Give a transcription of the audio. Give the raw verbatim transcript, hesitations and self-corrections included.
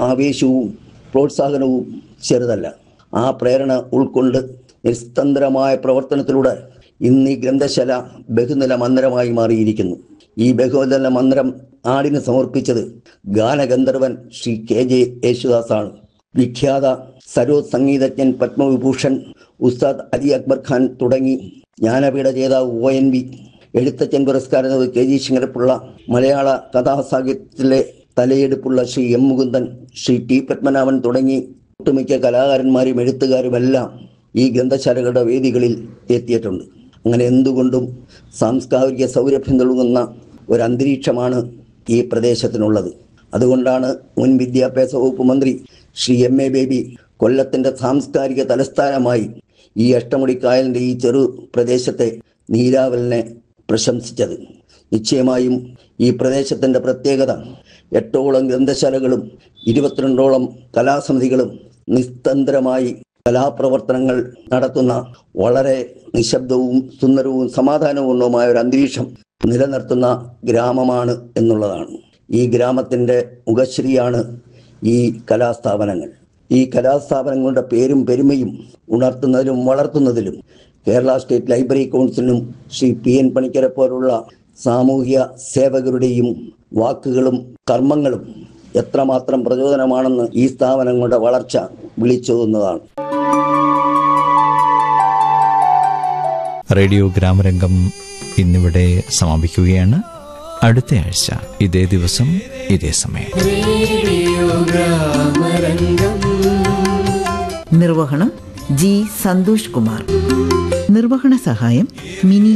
ആവേശവും പ്രോത്സാഹനവും ചെറുതല്ല. ആ പ്രേരണ ഉൾക്കൊണ്ട് നിസ്തന്ത്രമായ പ്രവർത്തനത്തിലൂടെ ഇന്ന് ഈ ഗ്രന്ഥശാല ബഹുനില മന്ദിരമായി മാറിയിരിക്കുന്നു. ഈ ബഹുനില മന്ദിരം നാടിന് സമർപ്പിച്ചത് ഗാനഗന്ധർവൻ ശ്രീ കെ ജെ യേശുദാസാണ്. വിഖ്യാത സരോദ് സംഗീതജ്ഞൻ പത്മവിഭൂഷൺ ഉസ്താദ് അലി അക്ബർ ഖാൻ തുടങ്ങി ജ്ഞാനപീഠ ജേതാവ് ഒ എൻ വി, എഴുത്തച്ഛൻ പുരസ്കാരം കെ ജി ശങ്കരപ്പിള്ള, മലയാള കഥാസാഹിത്യത്തിലെ തലയെടുപ്പുള്ള ശ്രീ എം മുകുന്ദൻ, ശ്രീ ടി പത്മനാഭൻ തുടങ്ങി ഒട്ടുമിക്ക കലാകാരന്മാരും എഴുത്തുകാരുമെല്ലാം ഈ ഗ്രന്ഥശാലകളുടെ വേദികളിൽ എത്തിയിട്ടുണ്ട്. അങ്ങനെ എന്തുകൊണ്ടും സാംസ്കാരിക സൗരഭ്യം നൽകുന്ന ഒരു അന്തരീക്ഷമാണ് ഈ പ്രദേശത്തിനുള്ളത്. അതുകൊണ്ടാണ് മുൻ വിദ്യാഭ്യാസ വകുപ്പ് മന്ത്രി ശ്രീ എം എ ബേബി കൊല്ലത്തിൻ്റെ സാംസ്കാരിക തലസ്ഥാനമായി ഈ അഷ്ടമുടിക്കായലിൻ്റെ ഈ ചെറു പ്രദേശത്തെ നീരാവലിനെ പ്രശംസിച്ചത്. നിശ്ചയമായും ഈ പ്രദേശത്തിൻ്റെ പ്രത്യേകത എട്ടോളം ഗ്രന്ഥശാലകളും ഇരുപത്തിരണ്ടോളം കലാസമിതികളും നിസ്തന്ത്രമായി കലാപ്രവർത്തനങ്ങൾ നടത്തുന്ന വളരെ നിശബ്ദവും സുന്ദരവും സമാധാനപൂർണവുമായ ഒരു അന്തരീക്ഷം നിലനിർത്തുന്ന ഗ്രാമമാണ് എന്നുള്ളതാണ്. ഈ ഗ്രാമത്തിൻ്റെ മുഖശ്രീയാണ് ഈ കലാസ്ഥാപനങ്ങൾ. ഈ കലാസ്ഥാപനങ്ങളുടെ പേരും പെരുമയും ഉണർത്തുന്നതിലും വളർത്തുന്നതിലും Kerala state library കൗൺസിലിനും Shri P N പണിക്കരെ പോലുള്ള സാമൂഹ്യ സേവകരുടെയും വാക്കുകളും കർമ്മങ്ങളും എത്രമാത്രം പ്രചോദനമാണെന്ന് ഈ സ്ഥാപനങ്ങളുടെ വളർച്ച വിളിച്ചോതുന്നതാണ്. റേഡിയോ ഗ്രാമരംഗം ഇന്നിവിടെ സമാപിക്കുകയാണ്. അടുത്ത ആഴ്ച ഇതേ ദിവസം ഇതേ സമയം. നിർവഹണം ജി സന്തോഷ് കുമാർ. നിർവഹണ സഹായം മിനി